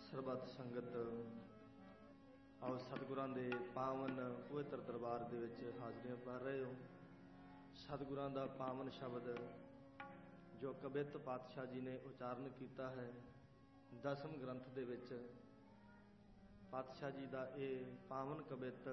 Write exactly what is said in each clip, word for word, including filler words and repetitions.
ਸਰਬੱਤ ਸੰਗਤ ਆਓ ਸਤਿਗੁਰਾਂ ਦੇ ਪਾਵਨ ਪਵਿੱਤਰ ਦਰਬਾਰ ਦੇ ਵਿੱਚ ਹਾਜ਼ਰੀਆਂ ਭਰ ਰਹੇ ਹੋ। ਸਤਿਗੁਰਾਂ ਦਾ ਪਾਵਨ ਸ਼ਬਦ ਜੋ ਕਬਿੱਤ ਪਾਤਸ਼ਾਹ ਜੀ ਨੇ ਉਚਾਰਨ ਕੀਤਾ ਹੈ ਦਸਮ ਗ੍ਰੰਥ ਦੇ ਵਿੱਚ, ਪਾਤਸ਼ਾਹ ਜੀ ਦਾ ਇਹ ਪਾਵਨ ਕਬਿੱਤ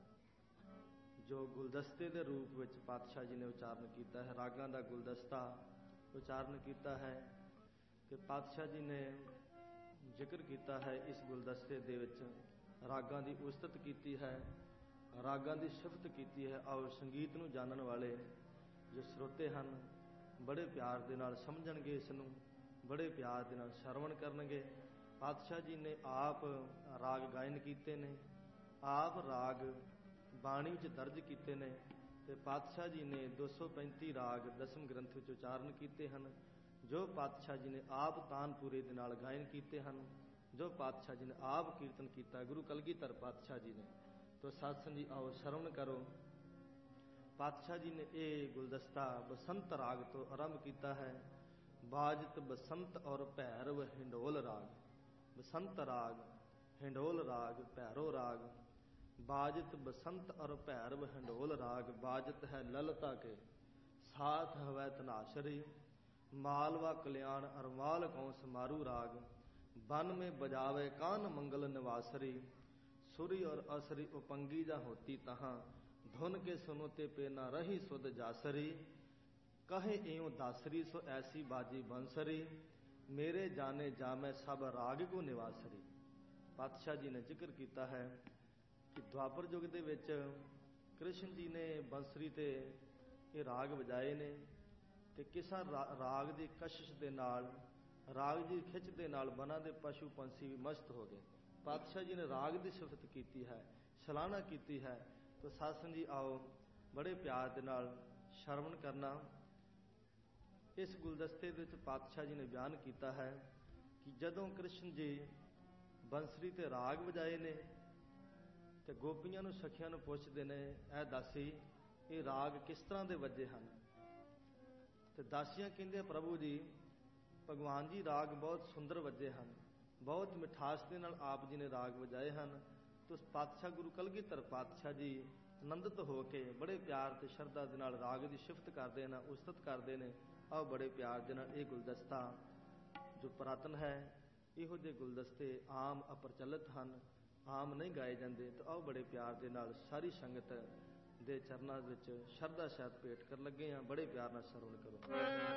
ਜੋ ਗੁਲਦਸਤੇ ਦੇ ਰੂਪ ਵਿੱਚ ਪਾਤਸ਼ਾਹ ਜੀ ਨੇ ਉਚਾਰਨ ਕੀਤਾ ਹੈ, ਰਾਗਾਂ ਦਾ ਗੁਲਦਸਤਾ ਉਚਾਰਨ ਕੀਤਾ ਹੈ ਕਿ ਪਾਤਸ਼ਾਹ ਜੀ ਨੇ ਜ਼ਿਕਰ ਕੀਤਾ ਹੈ। ਇਸ ਗੁਲਦਸਤੇ ਦੇ ਵਿੱਚ ਰਾਗਾਂ ਦੀ ਉਸਤਤ ਕੀਤੀ ਹੈ, ਰਾਗਾਂ ਦੀ ਸਿਫਤ ਕੀਤੀ ਹੈ। ਆਓ ਸੰਗੀਤ ਨੂੰ ਜਾਣਨ ਵਾਲੇ ਜੋ ਸਰੋਤੇ ਹਨ ਬੜੇ ਪਿਆਰ ਦੇ ਨਾਲ ਸਮਝਣਗੇ, ਇਸ ਨੂੰ ਬੜੇ ਪਿਆਰ ਦੇ ਨਾਲ ਸਰਵਣ ਕਰਨਗੇ। ਪਾਤਸ਼ਾਹ ਜੀ ਨੇ ਆਪ ਰਾਗ ਗਾਇਨ ਕੀਤੇ ਨੇ, ਆਪ ਰਾਗ ਬਾਣੀ ਵਿੱਚ ਦਰਜ ਕੀਤੇ ਨੇ ਤੇ ਪਾਤਸ਼ਾਹ ਜੀ ਨੇ ਦੋ ਸੌ ਪੈਂਤੀ ਰਾਗ ਦਸਮ ਗ੍ਰੰਥ ਵਿੱਚ ਉਚਾਰਨ ਕੀਤੇ ਹਨ, ਜੋ ਪਾਤਸ਼ਾਹ ਜੀ ਨੇ ਆਪ ਤਾਨਪੂਰੇ ਦੇ ਨਾਲ ਗਾਇਨ ਕੀਤੇ ਹਨ, ਜੋ ਪਾਤਸ਼ਾਹ ਜੀ ਨੇ ਆਪ ਕੀਰਤਨ ਕੀਤਾ ਗੁਰੂ ਕਲਗੀਧਰ ਪਾਤਸ਼ਾਹ ਜੀ ਨੇ। ਤੋ ਸਾਧ ਸੰਗਤ ਜੀ ਆਓ ਸਰਵਣ ਕਰੋ। ਪਾਤਸ਼ਾਹ ਜੀ ਨੇ ਇਹ ਗੁਲਦਸਤਾ ਬਸੰਤ ਰਾਗ ਤੋਂ ਆਰੰਭ ਕੀਤਾ ਹੈ। ਬਾਜਤ ਬਸੰਤ ਔਰ ਭੈਰਵ ਹਿੰਡੋਲ ਰਾਗ, ਬਸੰਤ ਰਾਗ, ਹਿੰਡੋਲ ਰਾਗ, ਭੈਰੋ ਰਾਗ। बाजत बसंत और भैरव हिंडोल राग, बाजत है ललता के साथ हवै तनाशरी, मालवा कल्याण और माल कौंस मारू राग, बन में बजावे कान मंगल निवासरी, सुरी और असरी उपंगी जा होती तहाँ, धुन के सुनोते पे न रही सुध जासरी, कहे एवं दासरी सो ऐसी बाजी बंसरी, मेरे जाने जामे सब राग को निवासरी। पातशाह जी ने जिक्र किया है कि द्वापर युग ਦੇ ਵਿੱਚ ਕ੍ਰਿਸ਼ਨ ਜੀ ਨੇ ਬੰਸਰੀ ਤੇ ਇਹ ਰਾਗ ਵਜਾਏ ਨੇ ਤੇ ਕਿਸਾ ਰਾਗ ਦੀ ਕਸ਼ਿਸ਼ ਦੇ ਨਾਲ, ਰਾਗ ਦੀ ਖਿੱਚ ਦੇ ਨਾਲ ਬਨਾਂ ਦੇ ਪਸ਼ੂ ਪੰਛੀ ਵੀ ਮਸਤ ਹੋ ਗਏ। ਪਾਤਸ਼ਾਹ ਜੀ ਨੇ ਰਾਗ ਦੀ ਸਿਫਤ ਕੀਤੀ ਹੈ, ਸਲਾਹਨਾ ਕੀਤੀ ਹੈ। ਤਾਂ ਸਾਧ ਸੰਗਤ ਜੀ ਆਓ ਬੜੇ ਪਿਆਰ ਦੇ ਨਾਲ ਸ਼ਰਵਣ ਕਰਨਾ। ਇਸ ਗੁਲਦਸਤੇ ਦੇ ਵਿੱਚ ਪਾਤਸ਼ਾਹ ਜੀ ਨੇ ਬਿਆਨ ਕੀਤਾ ਹੈ ਕਿ ਜਦੋਂ ਕ੍ਰਿਸ਼ਨ ਜੀ ਬੰਸਰੀ ਤੇ ਰਾਗ ਵਜਾਏ ਨੇ ਤੇ ਗੋਪੀਆਂ ਨੂੰ ਸਖੀਆਂ ਨੂੰ ਪੁੱਛਦੇ ਨੇ, ਇਹ ਦਾਸੀ ਇਹ ਰਾਗ ਕਿਸ ਤਰ੍ਹਾਂ ਦੇ ਵੱਜੇ ਹਨ? ਤੇ ਦਾਸੀਆਂ ਕਹਿੰਦੇ ਪ੍ਰਭੂ ਜੀ ਭਗਵਾਨ ਜੀ ਰਾਗ ਬਹੁਤ ਸੁੰਦਰ ਵੱਜੇ ਹਨ, ਬਹੁਤ ਮਿਠਾਸ ਦੇ ਨਾਲ ਆਪ ਜੀ ਨੇ ਰਾਗ ਵਜਾਏ ਹਨ। ਤੇ ਪਾਤਸ਼ਾਹ ਗੁਰੂ ਕਲਗੀਧਰ ਪਾਤਸ਼ਾਹ ਜੀ ਆਨੰਦਿਤ ਹੋ ਕੇ ਬੜੇ ਪਿਆਰ ਤੇ ਸ਼ਰਧਾ ਦੇ ਨਾਲ ਰਾਗ ਦੀ ਸਿਫਤ ਕਰਦੇ ਨੇ, ਉਸਤਤ ਕਰਦੇ ਨੇ। ਆਓ ਬੜੇ ਪਿਆਰ ਦੇ ਨਾਲ ਇਹ ਗੁਲਦਸਤਾ ਜੋ ਪੁਰਾਤਨ ਹੈ, ਇਹੋ ਜਿਹੇ ਗੁਲਦਸਤੇ ਆਮ ਅਪ੍ਰਚਲਿਤ ਹਨ, ਆਮ ਨਹੀਂ ਗਾਏ ਜਾਂਦੇ। ਤਾਂ ਆਓ ਬੜੇ ਪਿਆਰ ਦੇ ਨਾਲ ਸਾਰੀ ਸੰਗਤ ਦੇ ਚਰਨਾਂ ਵਿੱਚ ਸ਼ਰਧਾ ਸਹਿਤ ਭੇਟ ਕਰਨ ਲੱਗੇ ਹਾਂ। ਬੜੇ ਪਿਆਰ ਨਾਲ ਸਰਵਣ ਕਰੋ।